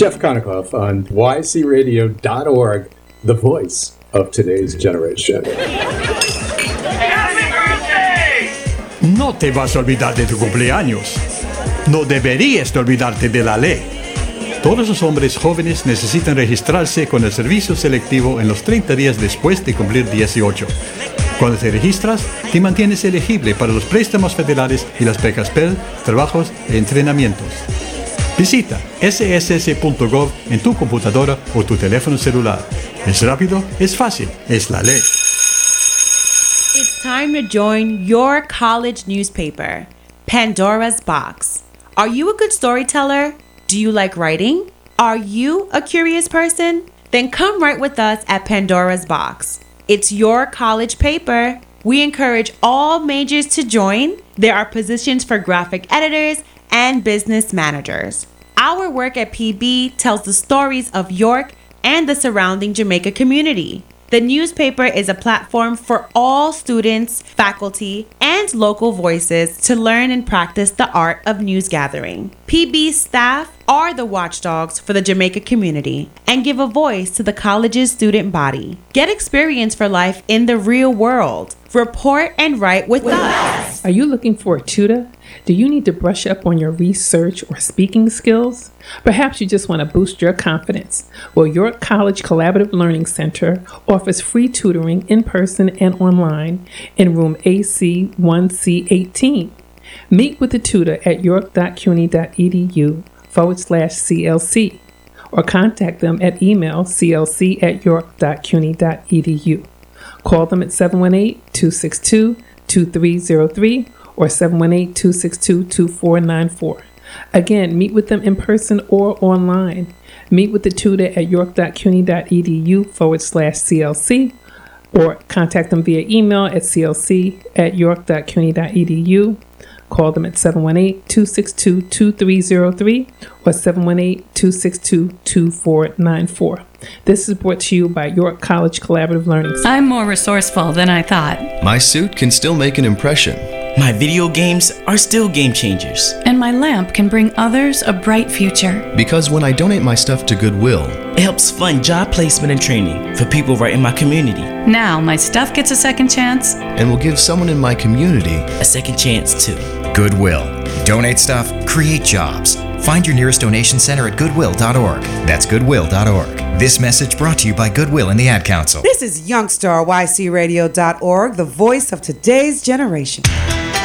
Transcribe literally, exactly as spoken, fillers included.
Jeff Konikoff on y c radio dot org, the voice of today's generation. No te vas a olvidar de tu cumpleaños. No deberías de olvidarte de la ley. Todos los hombres jóvenes necesitan registrarse con el servicio selectivo en los treinta días después de cumplir dieciocho. Cuando te registras, te mantienes elegible para los préstamos federales y las becas Pell, trabajos e entrenamientos. Visita ese ese ese punto gov en tu computadora o tu teléfono celular. Es rápido, es fácil, es la ley. It's time to join your college newspaper, Pandora's Box. Are you a good storyteller? Do you like writing? Are you a curious person? Then come write with us at Pandora's Box. It's your college paper. We encourage all majors to join. There are positions for graphic editors and business managers. Our work at P B tells the stories of York and the surrounding Jamaica community. The newspaper is a platform for all students, faculty, and local voices to learn and practice the art of news gathering. P B's staff are the watchdogs for the Jamaica community and give a voice to the college's student body. Get experience for life in the real world. Report and write with, with us. Are you looking for a tutor? Do you need to brush up on your research or speaking skills? Perhaps you just want to boost your confidence. Well, York College Collaborative Learning Center offers free tutoring in person and online in room A C one C eighteen. Meet with the tutor at york.cuny.edu forward slash CLC or contact them at email clc at york.cuny.edu. Call them at seven one eight, two six two, two three zero three or seven one eight, two six two, two four nine four. Again, meet with them in person or online. Meet with the tutor at york.cuny.edu forward slash CLC or contact them via email at clc at york.cuny.edu. Call them at seven one eight, two six two, two three zero three or seven one eight, two six two, two four nine four. This is brought to you by York College Collaborative Learning Center. I'm more resourceful than I thought. My suit can still make an impression. My video games are still game changers. And my lamp can bring others a bright future. Because when I donate my stuff to Goodwill, it helps fund job placement and training for people right in my community. Now my stuff gets a second chance. And will give someone in my community a second chance too. Goodwill. Donate stuff, create jobs. Find your nearest donation center at goodwill dot org. That's goodwill dot org. This message brought to you by Goodwill and the Ad Council. This is Youngstar, y c radio dot org, the voice of today's generation.